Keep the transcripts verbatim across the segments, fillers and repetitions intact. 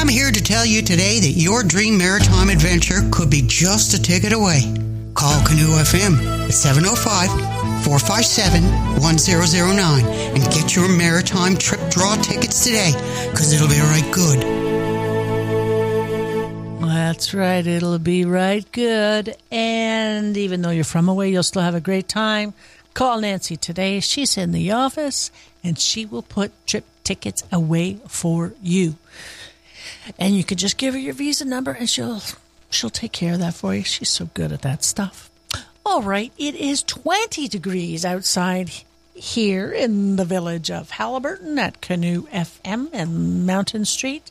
I'm here to tell you today that your dream maritime adventure could be just a ticket away. Call Canoe F M at seven oh five, four five seven, one oh oh nine and get your maritime trip draw tickets today, because it'll be right good. That's right, it'll be right good. And even though you're from away, you'll still have a great time. Call Nancy today. She's in the office, and she will put trip tickets away for you. And you can just give her your Visa number, and she'll she'll take care of that for you. She's so good at that stuff. All right, it is twenty degrees outside here in the village of Haliburton at Canoe F M and Mountain Street.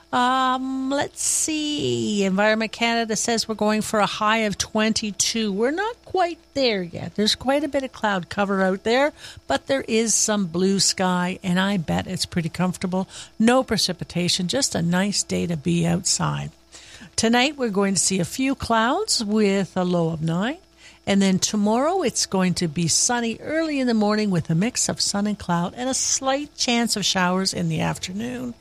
Um, let's see. Environment Canada says we're going for a high of twenty-two. We're not quite there yet. There's quite a bit of cloud cover out there, but there is some blue sky, and I bet it's pretty comfortable. No precipitation, just a nice day to be outside. Tonight we're going to see a few clouds with a low of nine. And then tomorrow it's going to be sunny early in the morning with a mix of sun and cloud and a slight chance of showers in the afternoon.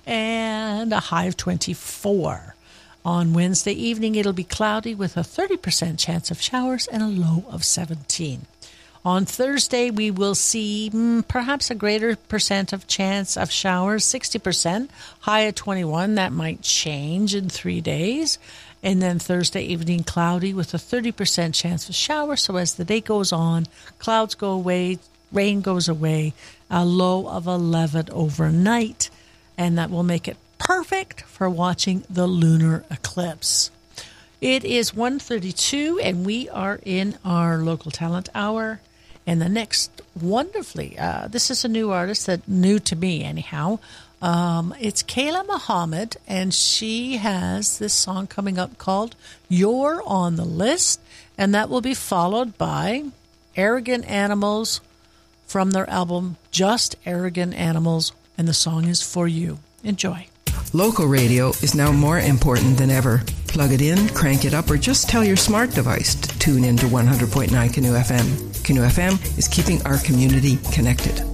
And a high of twenty-four. On Wednesday evening, it'll be cloudy with a thirty percent chance of showers and a low of seventeen. On Thursday, we will see mm, perhaps a greater percent of chance of showers, sixty percent, high of twenty-one. That might change in three days. And then Thursday evening, cloudy with a thirty percent chance of showers. So as the day goes on, clouds go away, rain goes away, a low of eleven overnight. And that will make it perfect for watching the lunar eclipse. It is one thirty-two, and we are in our local talent hour. And the next, wonderfully, uh, this is a new artist that new to me anyhow. Um, it's Kayla Muhammad, and she has this song coming up called You're on the List, and that will be followed by Arrogant Animals from their album Just Arrogant Animals. And the song is For You. Enjoy. Local radio is now more important than ever. Plug it in, crank it up, or just tell your smart device to tune in to one hundred point nine Canoe F M. Canoe F M is keeping our community connected.